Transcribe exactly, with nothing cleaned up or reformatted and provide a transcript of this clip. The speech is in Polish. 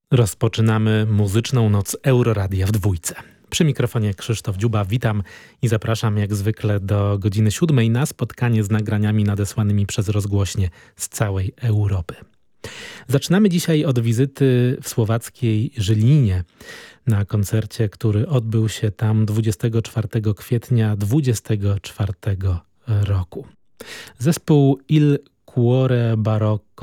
Rozpoczynamy muzyczną noc Euroradia w dwójce. Przy mikrofonie Krzysztof Dziuba, witam i zapraszam jak zwykle do godziny siódmej na spotkanie z nagraniami nadesłanymi przez rozgłośnie z całej Europy. Zaczynamy dzisiaj od wizyty w słowackiej Żylinie na koncercie, który odbył się tam dwudziestego czwartego kwietnia dwudziestego czwartego roku. Zespół Il Cuore Barocco